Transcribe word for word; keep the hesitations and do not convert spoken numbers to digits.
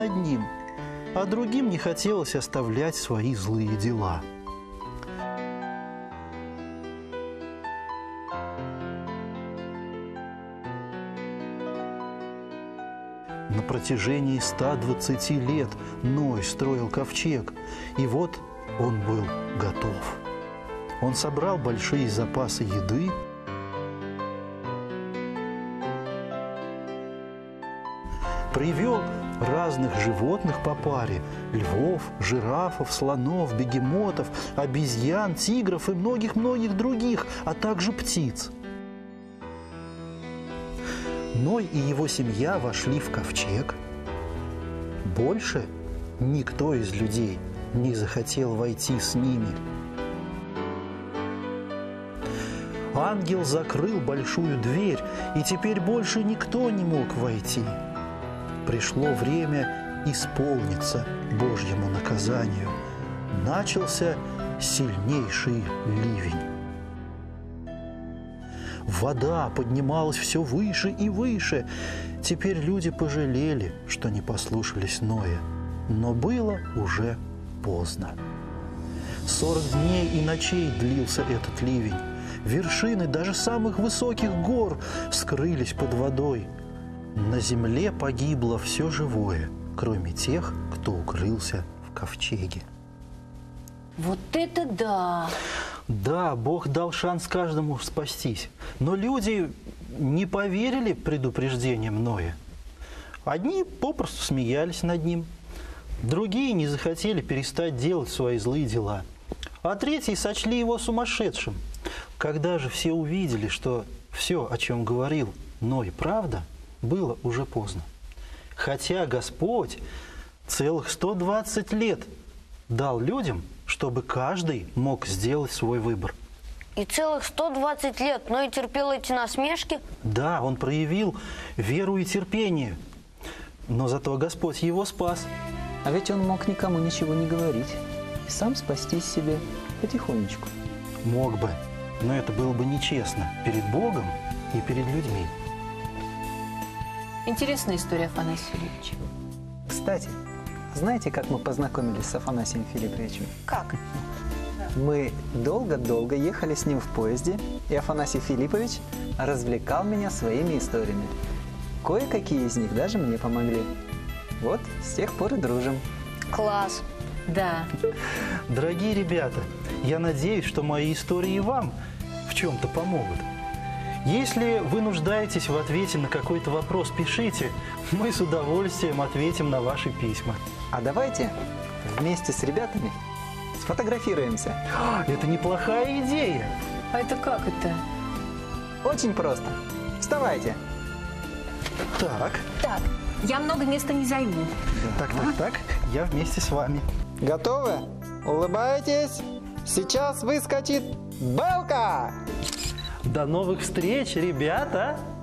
над ним, а другим не хотелось оставлять свои злые дела. На протяжении ста двадцати лет Ной строил ковчег, и вот он был готов. Он собрал большие запасы еды, привел разных животных по паре – львов, жирафов, слонов, бегемотов, обезьян, тигров и многих-многих других, а также птиц. Ной и его семья вошли в ковчег. Больше никто из людей не захотел войти с ними. Ангел закрыл большую дверь, и теперь больше никто не мог войти. Пришло время исполниться Божьему наказанию. Начался сильнейший ливень. Вода поднималась все выше и выше. Теперь люди пожалели, что не послушались Ноя. Но было уже поздно. Сорок дней и ночей длился этот ливень. Вершины даже самых высоких гор скрылись под водой. На земле погибло все живое, кроме тех, кто укрылся в ковчеге. Вот это да! Да, Бог дал шанс каждому спастись. Но люди не поверили предупреждениям Ноя. Одни попросту смеялись над ним, другие не захотели перестать делать свои злые дела, а третьи сочли его сумасшедшим. Когда же все увидели, что все, о чем говорил Ной, правда, было уже поздно. Хотя Господь целых сто двадцать лет дал людям, чтобы каждый мог сделать свой выбор. И целых сто двадцать лет Ной терпел эти насмешки? Да, он проявил веру и терпение, но зато Господь его спас. А ведь он мог никому ничего не говорить и сам спастись себе потихонечку. Мог бы, но это было бы нечестно перед Богом и перед людьми. Интересная история, Афанасий Филиппович. Кстати, знаете, как мы познакомились с Афанасием Филипповичем? Как? Мы долго-долго ехали с ним в поезде, и Афанасий Филиппович развлекал меня своими историями. Кое-какие из них даже мне помогли. Вот, с тех пор и дружим. Класс! Да. Дорогие ребята, я надеюсь, что мои истории вам в чем-то помогут. Если вы нуждаетесь в ответе на какой-то вопрос, пишите. Мы с удовольствием ответим на ваши письма. А давайте вместе с ребятами сфотографируемся. Это неплохая идея. А это как это? Очень просто. Вставайте. Так, Так, я много места не займу. так, так, так. Я вместе с вами. Готовы? Улыбаетесь? Сейчас выскочит Белка! До новых встреч, ребята!